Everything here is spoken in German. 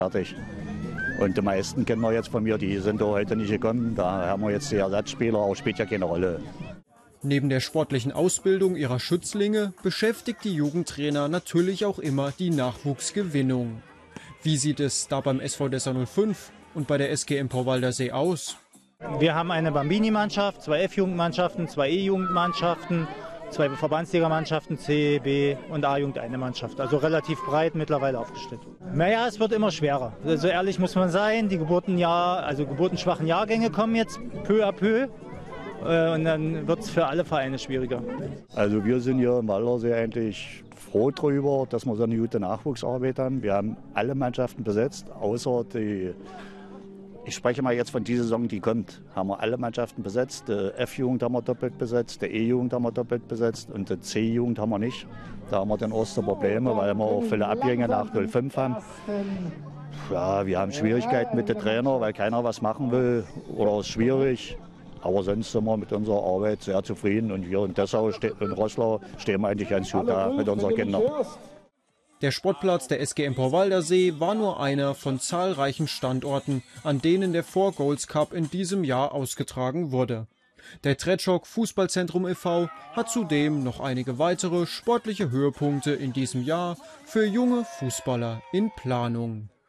fertig. Und die meisten kennen wir jetzt von mir, die sind da heute nicht gekommen. Da haben wir jetzt die Ersatzspieler, auch spielt ja keine Rolle. Neben der sportlichen Ausbildung ihrer Schützlinge beschäftigt die Jugendtrainer natürlich auch immer die Nachwuchsgewinnung. Wie sieht es da beim SV Dessau 05 und bei der SG Empor-Waldersee aus? Wir haben eine Bambini-Mannschaft, 2 F-Jugendmannschaften, 2 E-Jugendmannschaften, 2 Verbandsligamannschaften, C, B und A-Jugend eine Mannschaft. Also relativ breit mittlerweile aufgestellt. Naja, es wird immer schwerer. So ehrlich muss man sein, die geburtenschwachen Jahrgänge kommen jetzt peu à peu. Und dann wird es für alle Vereine schwieriger. Also wir sind hier im Waldersee eigentlich froh drüber, dass wir so eine gute Nachwuchsarbeit haben. Wir haben alle Mannschaften besetzt, außer die, ich spreche mal jetzt von dieser Saison, die kommt, haben wir alle Mannschaften besetzt. Die F-Jugend haben wir doppelt besetzt, die E-Jugend haben wir doppelt besetzt und die C-Jugend haben wir nicht. Da haben wir dann erste Probleme, weil wir auch viele Abgänge nach 05 haben. Ja, wir haben Schwierigkeiten mit den Trainern, weil keiner was machen will oder es ist schwierig. Aber sonst sind wir mit unserer Arbeit sehr zufrieden und wir in Dessau und Roßlau stehen wir eigentlich ganz gut da mit unseren Kindern. Der Sportplatz der SG Empor-Waldersee war nur einer von zahlreichen Standorten, an denen der 4 Goals Cup in diesem Jahr ausgetragen wurde. Der Tretschok Fußballzentrum e.V. hat zudem noch einige weitere sportliche Höhepunkte in diesem Jahr für junge Fußballer in Planung.